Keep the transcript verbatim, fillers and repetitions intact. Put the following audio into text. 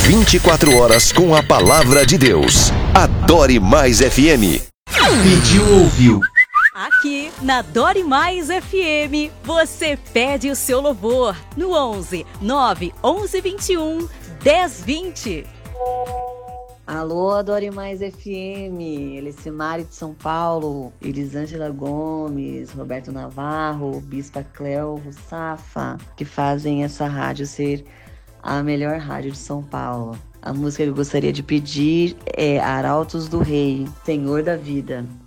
vinte e quatro horas com a palavra de Deus. Adore Mais F M. Pediu, ouviu. Aqui na Dore Mais F M, você pede o seu louvor no onze nove onze vinte e um dez vinte. Alô, Adore Mais F M, Elicimari de São Paulo, Elisângela Gomes, Roberto Navarro, Bispa Cleo Russafa, que fazem essa rádio ser a melhor rádio de São Paulo. A música que eu gostaria de pedir é Arautos do Rei, Senhor da Vida.